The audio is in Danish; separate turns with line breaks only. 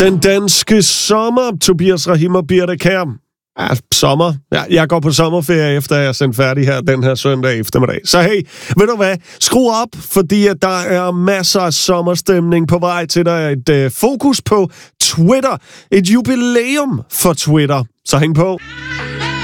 Den danske sommer, Tobias Rahim og Birte Kjær. Ja, sommer. Ja, jeg går på sommerferie, efter jeg er sendt færdig her den her søndag eftermiddag. Så hey, ved du hvad? Skru op, fordi at der er masser af sommerstemning på vej til dig. Et fokus på Twitter. Et jubilæum for Twitter. Så hæng på.